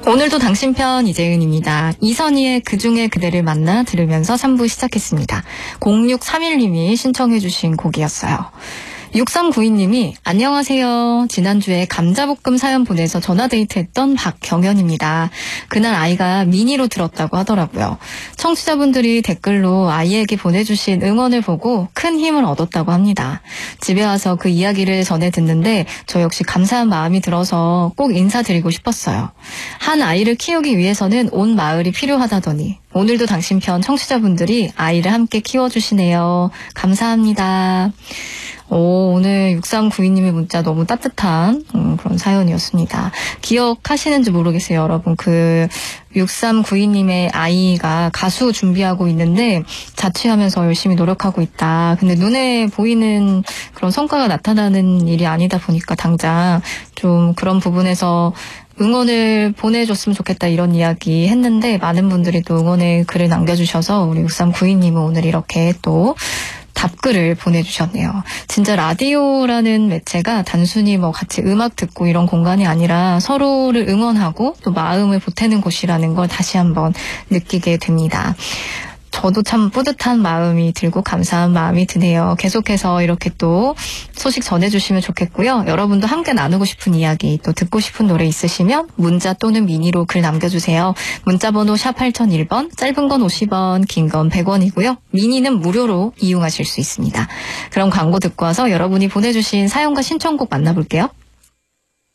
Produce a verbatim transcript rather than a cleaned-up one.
오늘도 당신 편 이재은입니다. 이선희의 그중에 그대를 만나 들으면서 삼 부 시작했습니다. 공육삼일 님이 신청해 주신 곡이었어요. 육삼구이 님이 안녕하세요. 지난주에 감자볶음 사연 보내서 전화데이트했던 박경현입니다. 그날 아이가 미니로 들었다고 하더라고요. 청취자분들이 댓글로 아이에게 보내주신 응원을 보고 큰 힘을 얻었다고 합니다. 집에 와서 그 이야기를 전해 듣는데 저 역시 감사한 마음이 들어서 꼭 인사드리고 싶었어요. 한 아이를 키우기 위해서는 온 마을이 필요하다더니 오늘도 당신 편 청취자분들이 아이를 함께 키워주시네요. 감사합니다. 오, 오늘 육삼구이 님의 문자 너무 따뜻한 음, 그런 사연이었습니다. 기억하시는지 모르겠어요, 여러분. 그 육삼구이 님의 아이가 가수 준비하고 있는데 자취하면서 열심히 노력하고 있다. 근데 눈에 보이는 그런 성과가 나타나는 일이 아니다 보니까 당장 좀 그런 부분에서 응원을 보내줬으면 좋겠다 이런 이야기 했는데 많은 분들이 또 응원의 글을 남겨주셔서 우리 육삼구이 님은 오늘 이렇게 또 답글을 보내주셨네요. 진짜 라디오라는 매체가 단순히 뭐 같이 음악 듣고 이런 공간이 아니라 서로를 응원하고 또 마음을 보태는 곳이라는 걸 다시 한번 느끼게 됩니다. 저도 참 뿌듯한 마음이 들고 감사한 마음이 드네요. 계속해서 이렇게 또 소식 전해주시면 좋겠고요. 여러분도 함께 나누고 싶은 이야기 또 듣고 싶은 노래 있으시면 문자 또는 미니로 글 남겨주세요. 문자번호 샵 팔공공일 번, 짧은 건 오십 원, 긴 건 백 원이고요. 미니는 무료로 이용하실 수 있습니다. 그럼 광고 듣고 와서 여러분이 보내주신 사연과 신청곡 만나볼게요.